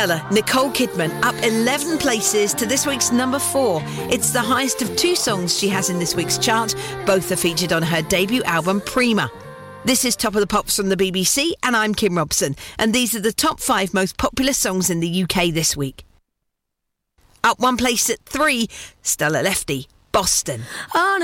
Nicole Kidman up 11 places to this week's number 4. It's the highest of 2 songs she has in this week's chart. Both are featured on her debut album, Prima. This is Top of the Pops from the BBC, and I'm Kim Robson. And these are the top 5 most popular songs in the UK this week. Up 1 place at 3, Stella Lefty, Boston.